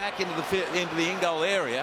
back into the in-goal area.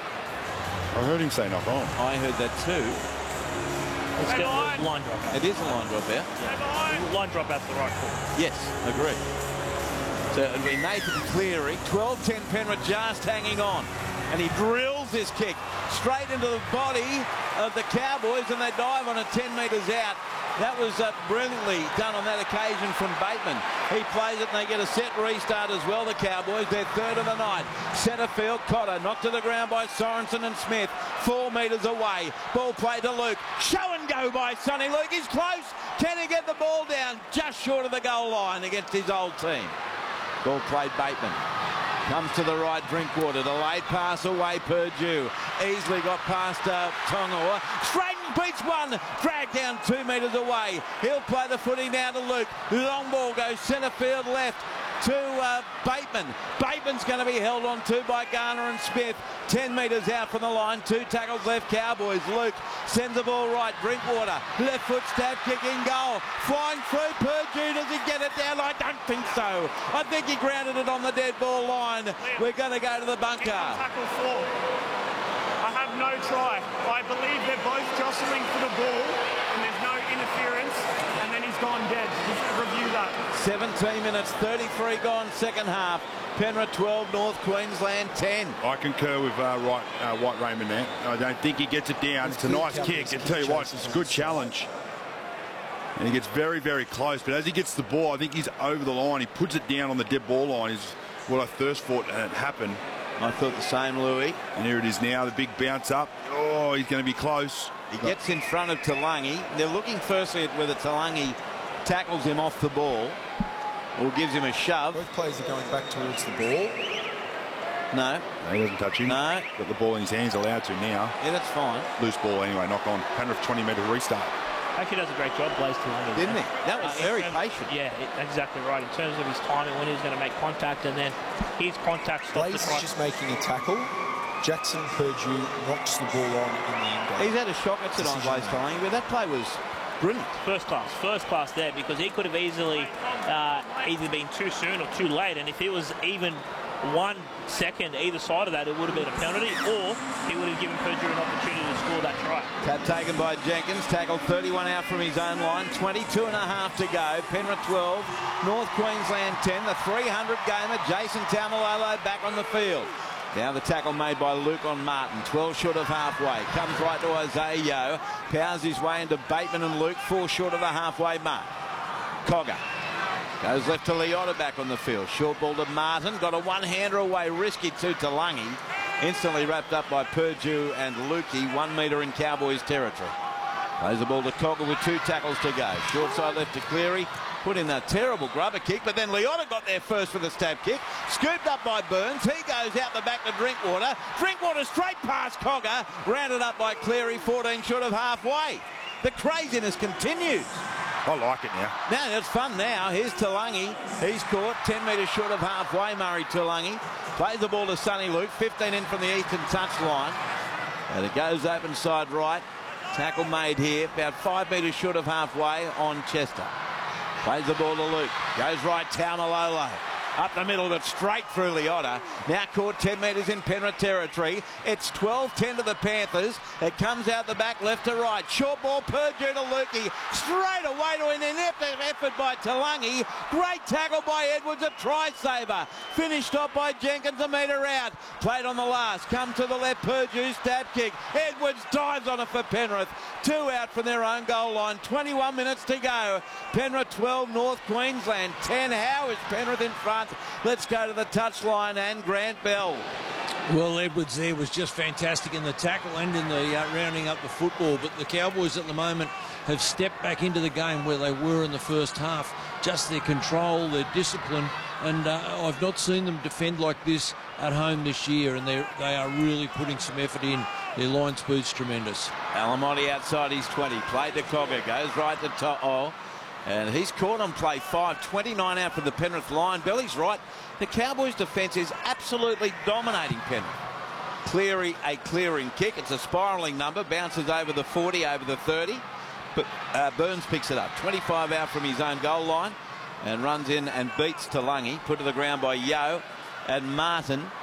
I heard him say knock on. I heard that too. It's got a line drop out. It is a line drop out. Yeah. Line drop out's the right call. Yes, agree. So it'll be Nathan Cleary. 12-10 Penrith just hanging on. And he drills this kick straight into the body of the Cowboys, and they dive on it 10 metres out. That was brilliantly done on that occasion from Bateman. He plays it and they get a set restart as well, the Cowboys. They're third of the night. Centre field, Cotter knocked to the ground by Sorensen and Smith. 4 metres away. Ball played to Luke. Show and go by Sonny Luke. He's close. Can he get the ball down? Just short of the goal line against his old team. Ball played Bateman. Comes to the right, Drinkwater. The late pass away, Purdue. Easily got past Tongawa. Straight and beats one. Dragged down 2 metres away. He'll play the footy now to Luke. Long ball goes centre field left to Bateman. Bateman's going to be held on to by Garner and Smith. 10 metres out from the line. 2 tackles left, Cowboys. Luke sends the ball right. Drinkwater. Left foot stab kick in goal. Flying through Purdue. Does he get it down? I don't think so. I think he grounded it on the dead ball line. We're going to go to the bunker. Tackle 4. I have no try. I believe they're both jostling for the ball and there's no interference, and then he's gone dead. Just review that. 17 minutes, 33 gone, second half. Penrith 12, North Queensland 10. I concur with White Raymond there. I don't think he gets it down. It's a nice kick. I tell you what, it's a good challenge. And he gets very, very close. But as he gets the ball, I think he's over the line. He puts it down on the dead ball line. Is what I thirst for, and it happened. I thought the same, Louis. And here it is now, the big bounce up. Oh, he's going to be close. He gets in front of Talangi. They're looking firstly at whether Talangi tackles him off the ball or gives him a shove. Both players are going back towards the ball. No. He doesn't touch him. No. Got the ball in his hands, allowed to now. Yeah, that's fine. Loose ball anyway, knock on. Penrith 20-metre restart. Actually does a great job, Blaze Talangi. Didn't he? That was very patient. Yeah, exactly right. In terms of his timing, when he was going to make contact, and then his contact stopped. Blaze is just making a tackle. Jackson Purdue knocks the ball on in the end. He's had a shock at it on Blaze Talangi, but that play was brilliant. First class there, because he could have easily either been too soon or too late, and if it was even 1 second either side of that, it would have been a penalty, or he would have given Purdue an opportunity to score that try. Tap taken by Jenkins, tackled 31 out from his own line, 22 and a half to go. Penrith 12, North Queensland 10, the 300 gamer, Jason Taumalolo back on the field. Now the tackle made by Luke on Martin, 12 short of halfway. Comes right to Isaiah Yeo, powers his way into Bateman and Luke, 4 short of the halfway mark. Cogger goes left to Leota back on the field. Short ball to Martin, got a one-hander away, risky to Talangi. Instantly wrapped up by Purdue and Lukey, 1 metre in Cowboys territory. Plays the ball to Cogger with 2 tackles to go. Short side left to Cleary. Put in a terrible grubber kick, but then Leota got there first with a stab kick. Scooped up by Burns. He goes out the back to Drinkwater. Drinkwater straight past Cogger. Rounded up by Cleary, 14 short of halfway. The craziness continues. I like it now. Now it's fun now. Here's Talangi. He's caught 10 metres short of halfway, Murray Talangi. Plays the ball to Sonny Luke. 15 in from the eastern touchline. And it goes open side right. Tackle made here. About 5 metres short of halfway on Chester. Plays the ball to Luke. Goes right, Taumalolo. Up the middle, but straight through Leota. Now caught 10 metres in Penrith territory. It's 12-10 to the Panthers. It comes out the back, left to right. Short ball, Purdue to Lukey. Straight away to an inept effort by Talangi. Great tackle by Edwards, a try-saver. Finished off by Jenkins, a metre out. Played on the last. Come to the left, Purdue, stab kick. Edwards dives on it for Penrith. 2 out from their own goal line. 21 minutes to go. Penrith 12, North Queensland 10. How is Penrith in front? Let's go to the touchline and Grant Bell. Well, Edwards there was just fantastic in the tackle and in the rounding up the football, but the Cowboys at the moment have stepped back into the game where they were in the first half. Just their control, their discipline, and I've not seen them defend like this at home this year, and they are really putting some effort in. Their line speed's tremendous. Alamotti outside his 20, played to Cogger, goes right to To'o. And he's caught on play 5, 29 out for the Penrith line. Belly's right. The Cowboys' defence is absolutely dominating Penrith. Cleary, a clearing kick. It's a spiralling number. Bounces over the 40, over the 30. But Burns picks it up. 25 out from his own goal line. And runs in and beats Talangi. Put to the ground by Yeo. And Martin